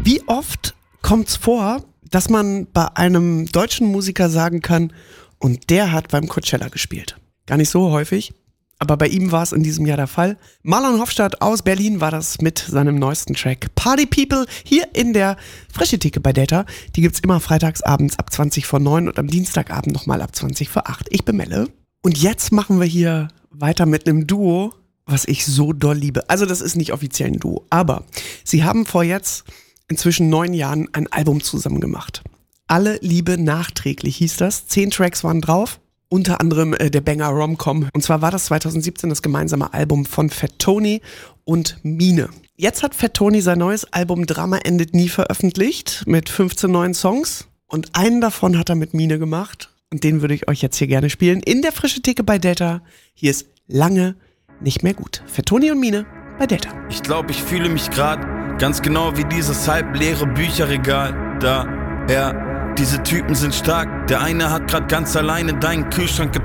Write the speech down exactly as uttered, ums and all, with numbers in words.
Wie oft kommt's vor, dass man bei einem deutschen Musiker sagen kann, und der hat beim Coachella gespielt? Gar nicht so häufig, aber bei ihm war es in diesem Jahr der Fall. Marlon Hofstadt aus Berlin war das mit seinem neuesten Track Party People hier in der Frische Theke bei Data. Die gibt's immer freitags abends ab zwanzig vor neun und am Dienstagabend nochmal ab zwanzig vor acht. Ich bin Melle. Und jetzt machen wir hier weiter mit einem Duo, was ich so doll liebe. Also das ist nicht offiziell ein Duo, aber sie haben vor jetzt inzwischen neun Jahren ein Album zusammen gemacht. Alle Liebe nachträglich hieß das. Zehn Tracks waren drauf. Unter anderem äh, der Banger Rom-Com. Und zwar war das zwanzig siebzehn das gemeinsame Album von Fat Tony und Mine. Jetzt hat Fat Tony sein neues Album Drama endet nie veröffentlicht mit fünfzehn neuen Songs. Und einen davon hat er mit Mine gemacht. Und den würde ich euch jetzt hier gerne spielen. In der Frische Theke bei Data. Hier ist Lange nicht mehr gut. Fat Tony und Mine bei Data. Ich glaube, ich fühle mich gerade ganz genau wie dieses halbleere Bücherregal da. Ja. Diese Typen sind stark, der eine hat grad ganz alleine deinen Kühlschrank